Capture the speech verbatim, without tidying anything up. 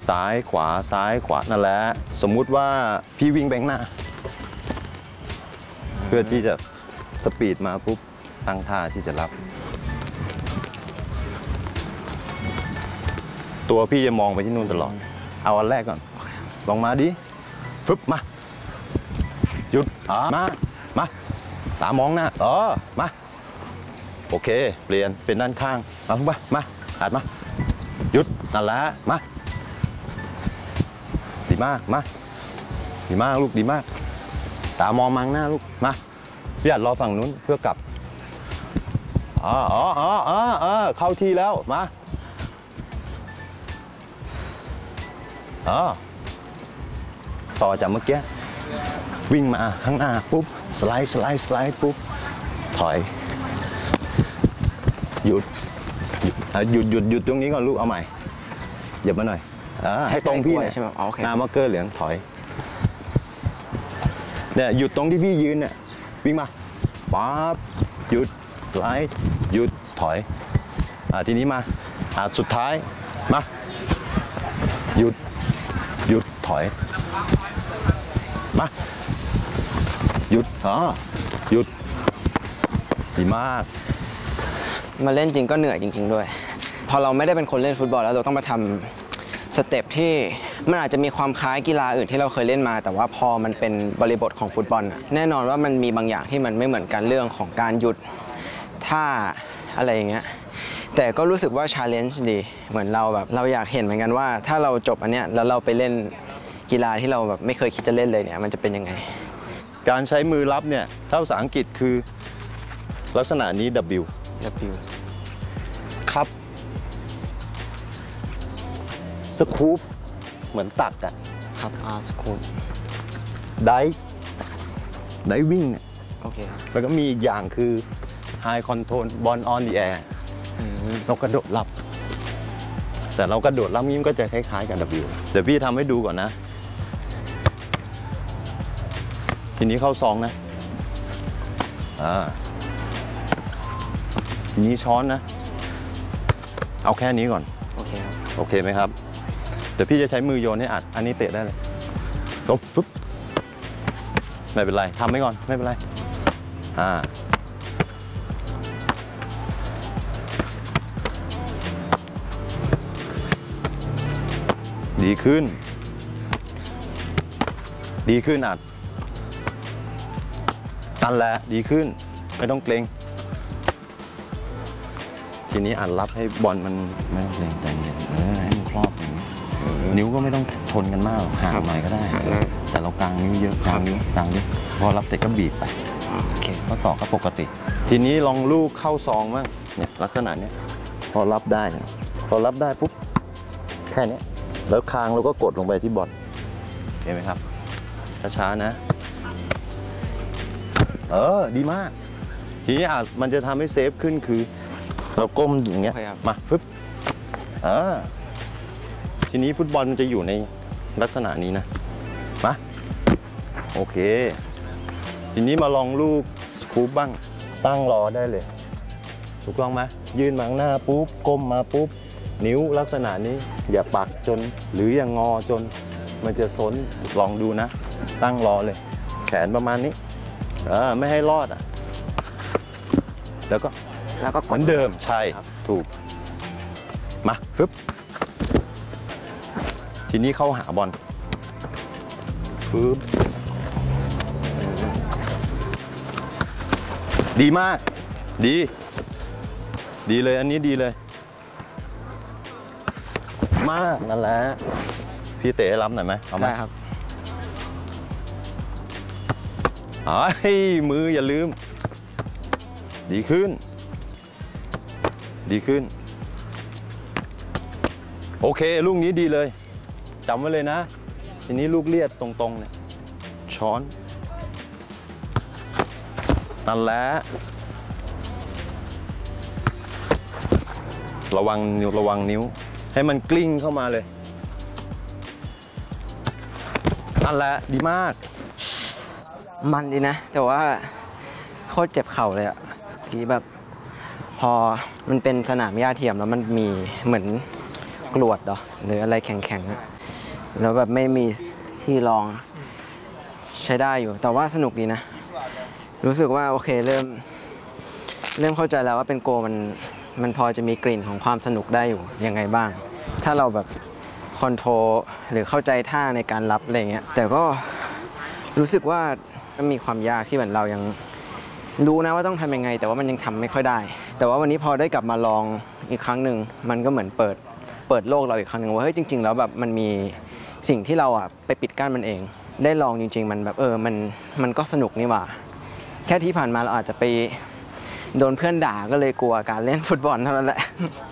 ซ้ายขวาซ้ายขวานั่นแหละสมมุติว่าพี่วิ่งแบงหน้าเพื่อที่จะสปีดมาปุ๊บตั้งท่าที่จะรับตัวพี่จะมองไปที่นู่นตลอดเอาอันแรกก่อนลองมาดิฟึบมาหยุดมามาตามองหน้าเออมาโอเคเปลี่ยนเป็นด้านข้างมาลงไปมาหัดมาหยุดนั่นแหละมาดีมากมาดีมากลูกดีมากตามองมังหน้าลูกมาพี่หัดรอฝั่งนู้นเพื่อกลับอ๋ออ๋ออ๋ออ๋อเข้าที่แล้วมาอ๋อต่อจากเมื่อกี้วิ่งมาข้างหน้าปุ๊บสไลด์สไลด์สไลด์ปุ๊บถอยหยุดหยุดหยุดหยุดตรงนี้ก่อนลูกเอาใหม่หยิบมาหน่อยให้ตรงพี่เนี่ยหน้ามาร์เกอร์เหลืองถอยเนี่ยหยุดตรงที่พี่ยืนเนี่ยวิ่งมาปั๊บหยุดสไลด์หยุดถอยอ่าทีนี้มาอ่าสุดท้ายมาหยุดหยุดถอยมาหยุดอ๋อหยุดดีมากมาเล่นจริงก็เหนื่อยจริงๆด้วยพอเราไม่ได้เป็นคนเล่นฟุตบอลแล้วเราต้องมาทำสเต็ปที่มันอาจจะมีความคล้ายกีฬาอื่นที่เราเคยเล่นมาแต่ว่าพอมันเป็นบริบทของฟุตบอลแน่นอนว่ามันมีบางอย่างที่มันไม่เหมือนกันเรื่องของการหยุดท่าอะไรอย่างเงี้ยแต่ก็รู้สึกว่าชาเลนจ์ดีเหมือนเราแบบเราอยากเห็นเหมือนกันว่าถ้าเราจบอันเนี้ยแล้วเราไปเล่นกีฬาที่เราแบบไม่เคยคิดจะเล่นเลยเนี่ยมันจะเป็นยังไงการใช้มือรับเนี่ยถ้าภาษาอังกฤษคือลักษณะนี้ W W ครับสคูปเหมือนตักอะครับ R สคูปได้ได้วิ่งเนี่ยโอเคครับแล้วก็มีอีกอย่างคือ High Control Ball on the air เรากระโดดรับแต่เรากระโดดรับนี้มันก็จะคล้ายๆกับ W เดี๋ยวพี่ทำให้ดูก่อนนะทีนี้เข้าซองนะอ่าทีนี้ช้อนนะเอาแค่นี้ก่อนโอเคครับโอเคไหมครับเดี๋ยวพี่จะใช้มือโยนให้อัดอันนี้เตะได้เลยตบฟึ๊บไม่เป็นไรทำไว้ก่อนไม่เป็นไรอ่าดีขึ้นดีขึ้นอัดนั่นแหละดีขึ้นไม่ต้องเกรงทีนี้อัดรับให้บอลมันไม่ต้องเกรงใจเย็นเออให้มันครอบอย่างนี้นิ้วก็ไม่ต้องชนกันมากห่างหน่อยก็ได้แต่เรากางนิ้วเยอะกางนิ้วกางนิ้วพอรับเสร็จก็บีบไปโอเคก็ต่อก็ปกติทีนี้ลองลูกเข้าซองบ้างเนี่ยลักษณะนี้พอรับได้พอรับได้ปุ๊บแค่นี้แล้วคางเราก็กดลงไปที่บอลเห็นไหมครับช้าๆนะเออดีมากทีนี้อาจมันจะทำให้เซฟขึ้นคือเราก้มอย่างเงี้ยมาปึ๊บเออทีนี้ฟุตบอลมันจะอยู่ในลักษณะนี้นะมาโอเคทีนี้มาลองลูกสกู๊ปบ้างตั้งรอได้เลยถูกต้องไหมยืนมาข้างหน้าปุ๊บก้มมาปุ๊บนิ้วลักษณะนี้อย่าปักจนหรืออย่างงอจนมันจะซ้นลองดูนะตั้งรอเลยแขนประมาณนี้เออไม่ให้รอดอ่ะแล้วก็แล้วก็เหมือนเดิมใช่ถูกมาฟึบทีนี้เข้าหาบอลฟึบดีมากดีดีเลยอันนี้ดีเลยมากนั่นแหละพี่เตะรับหน่อยไหมเอาไหมได้ครับอ๋อมืออย่าลืมดีขึ้นดีขึ้นโอเคลูกนี้ดีเลยจำไว้เลยนะทีนี้ลูกเลียดตรงๆเนี่ยช้อนนั่นแหละระวังนิ้วระวังนิ้วให้มันกลิ้งเข้ามาเลยนั่นแหละดีมากมันดีนะแต่ว่าโคตรเจ็บเข่าเลยอะทีแบบพอมันเป็นสนามหญ้าเทียมแล้วมันมีเหมือนกรวดเหรอหรืออะไรแข็งๆแล้วแบบไม่มีที่รองใช้ได้อยู่แต่ว่าสนุกดีนะรู้สึกว่าโอเคเริ่มเริ่มเข้าใจแล้วว่าเป็นโกมันมันพอจะมีกลิ่นของความสนุกได้อยู่ยังไงบ้างถ้าเราแบบคอนโทรลหรือเข้าใจท่าในการรับอะไรเงี้ยแต่ก็รู้สึกว่ามันมีความยากที่เหมือนเรายังรู้นะว่าต้องทำยังไงแต่ว่ามันยังทำไม่ค่อยได้แต่ว่าวันนี้พอได้กลับมาลองอีกครั้งหนึ่งมันก็เหมือนเปิดเปิดโลกเราอีกครั้งหนึ่งว่าเฮ้ยจริงๆแล้วแบบมันมีสิ่งที่เราอ่ะไปปิดกั้นมันเองได้ลองจริงๆมันแบบเออมันมันก็สนุกนี่หว่าแค่ที่ผ่านมาเราอาจจะไปโดนเพื่อนด่าก็เลยกลัวการเล่นฟุตบอลเท่านั้นแหละ